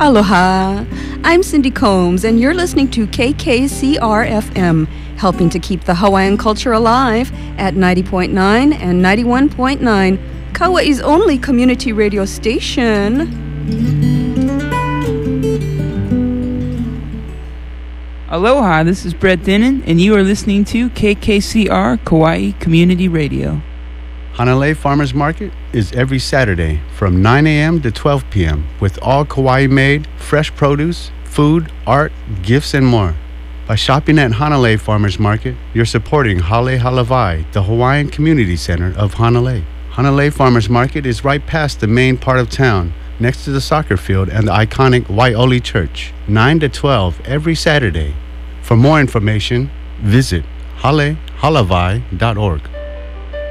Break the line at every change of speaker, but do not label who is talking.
Aloha. I'm Cindy Combs, and you're listening to KKCR-FM, helping to keep the Hawaiian culture alive at 90.9 and 91.9, Kauai's only community radio station.
Aloha, this is Brett Denon, and you are listening to KKCR Kauai Community Radio.
Hanalei Farmers Market is every Saturday from 9 a.m. to 12 p.m. with all Kauai-made, fresh produce, food, art, gifts, and more. By shopping at Hanalei Farmers Market, you're supporting Hale Halavai, the Hawaiian Community Center of Hanalei. Hanalei Farmers Market is right past the main part of town, next to the soccer field and the iconic Waioli Church, 9 to 12 every Saturday. For more information, visit halehalavai.org.